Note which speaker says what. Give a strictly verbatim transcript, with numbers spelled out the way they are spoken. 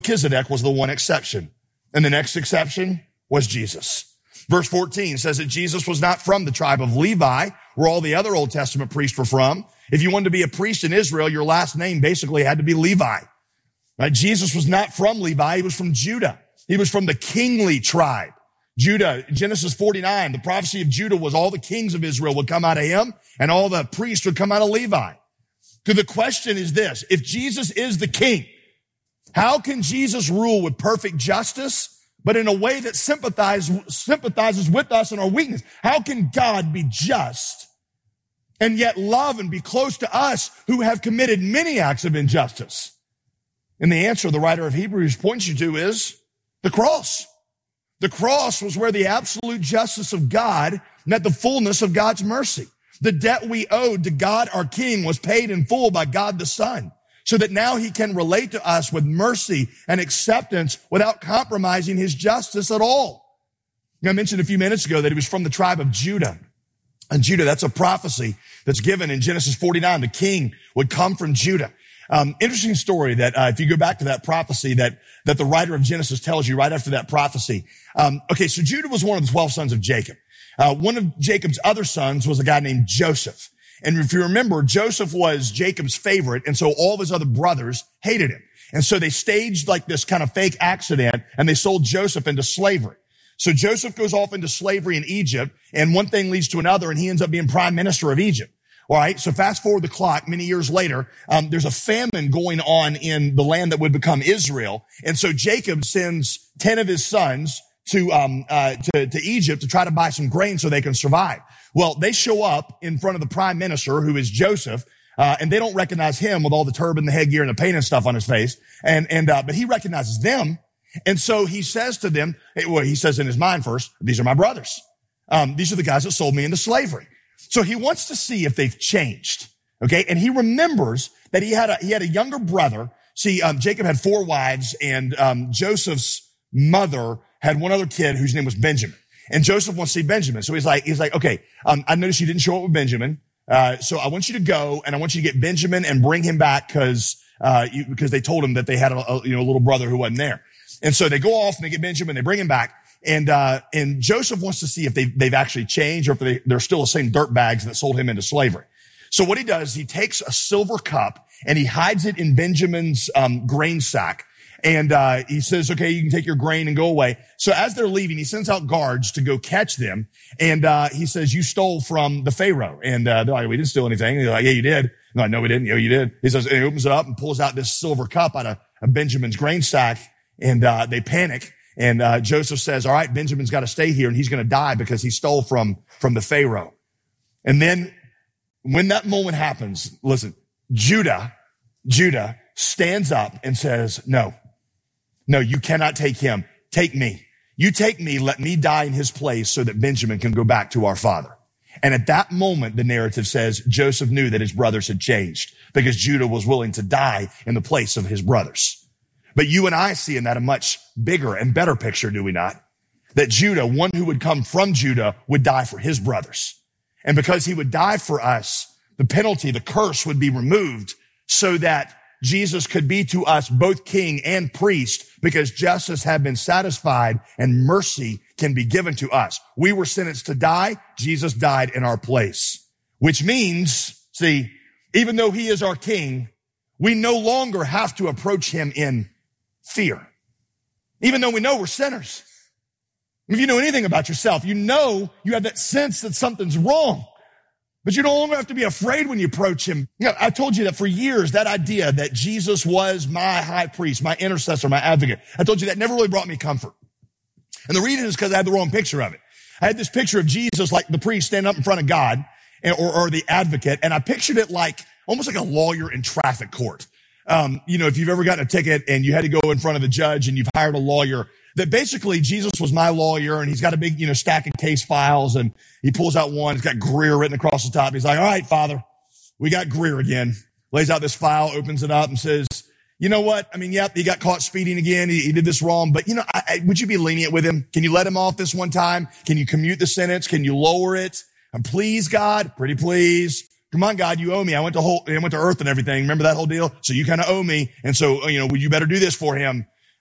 Speaker 1: Melchizedek was the one exception. And the next exception was Jesus. Verse fourteen says that Jesus was not from the tribe of Levi, where all the other Old Testament priests were from. If you wanted to be a priest in Israel, your last name basically had to be Levi. Right? Jesus was not from Levi. He was from Judah. He was from the kingly tribe. Judah, Genesis forty-nine, the prophecy of Judah was all the kings of Israel would come out of him and all the priests would come out of Levi. So the question is this: if Jesus is the king, how can Jesus rule with perfect justice, but in a way that sympathizes, sympathizes with us and our weakness? How can God be just and yet love and be close to us who have committed many acts of injustice? And the answer the writer of Hebrews points you to is the cross. The cross was where the absolute justice of God met the fullness of God's mercy. The debt we owed to God, our King, was paid in full by God the Son, so that now he can relate to us with mercy and acceptance without compromising his justice at all. I mentioned a few minutes ago that he was from the tribe of Judah. And Judah, that's a prophecy that's given in Genesis forty-nine. The king would come from Judah. Um, interesting story that, uh, if you go back to that prophecy that, that the writer of Genesis tells you right after that prophecy. Um, okay, so Judah was one of the twelve sons of Jacob. Uh, one of Jacob's other sons was a guy named Joseph. And if you remember, Joseph was Jacob's favorite. And so all of his other brothers hated him. And so they staged like this kind of fake accident and they sold Joseph into slavery. So Joseph goes off into slavery in Egypt, and one thing leads to another, and he ends up being prime minister of Egypt. All right. So fast forward the clock many years later. Um, there's a famine going on in the land that would become Israel. And so Jacob sends ten of his sons to, um, uh, to, to Egypt to try to buy some grain so they can survive. Well, they show up in front of the prime minister, who is Joseph, uh, and they don't recognize him with all the turban, the headgear, and the paint and stuff on his face. And, and, uh, but he recognizes them. And so he says to them, well, he says in his mind first, these are my brothers. Um, these are the guys that sold me into slavery. So he wants to see if they've changed. Okay. And he remembers that he had a, he had a younger brother. See, um, Jacob had four wives, and, um, Joseph's mother had one other kid whose name was Benjamin. And Joseph wants to see Benjamin. So he's like, he's like, okay, um, I noticed you didn't show up with Benjamin. Uh, so I want you to go and I want you to get Benjamin and bring him back because, uh, you, because they told him that they had a, a, you know, a little brother who wasn't there. And so they go off and they get Benjamin, they bring him back. And, uh, and Joseph wants to see if they, they've actually changed or if they, they're still the same dirt bags that sold him into slavery. So what he does, he takes a silver cup and he hides it in Benjamin's, um, grain sack. And, uh, he says, okay, you can take your grain and go away. So as they're leaving, he sends out guards to go catch them. And, uh, he says, you stole from the Pharaoh. And, uh, they're like, we didn't steal anything. And they're like, yeah, you did. No, no, we didn't. Yeah, you did. He says, and he opens it up and pulls out this silver cup out of, of Benjamin's grain sack. And, uh, they panic. And, uh, Joseph says, all right, Benjamin's got to stay here and he's going to die because he stole from, from the Pharaoh. And then when that moment happens, listen, Judah, Judah stands up and says, no, no, you cannot take him. Take me. You take me. Let me die in his place so that Benjamin can go back to our father. And at that moment, the narrative says Joseph knew that his brothers had changed because Judah was willing to die in the place of his brothers. But you and I see in that a much bigger and better picture, do we not? That Judah, one who would come from Judah, would die for his brothers. And because he would die for us, the penalty, the curse would be removed so that Jesus could be to us both king and priest because justice had been satisfied and mercy can be given to us. We were sentenced to die. Jesus died in our place, which means, see, even though he is our king, we no longer have to approach him in fear, even though we know we're sinners. If you know anything about yourself, you know you have that sense that something's wrong. But you no longer have to be afraid when you approach him. You know, I told you that for years, that idea that Jesus was my high priest, my intercessor, my advocate, I told you that never really brought me comfort. And the reason is because I had the wrong picture of it. I had this picture of Jesus like the priest standing up in front of God or, or the advocate, and I pictured it like almost like a lawyer in traffic court. Um, you know, if you've ever gotten a ticket and you had to go in front of the judge and you've hired a lawyer, that basically Jesus was my lawyer and he's got a big, you know, stack of case files and he pulls out one. It's got Greer written across the top. He's like, all right, Father, we got Greer again. Lays out this file, opens it up and says, you know what? I mean, yep, he got caught speeding again. He, he did this wrong, but you know, I, I, would you be lenient with him? Can you let him off this one time? Can you commute the sentence? Can you lower it? And please, God, pretty please. Come on, God, you owe me. I went to whole, I went to earth and everything. Remember that whole deal? So you kind of owe me. And so, you know, well, you better do this for him.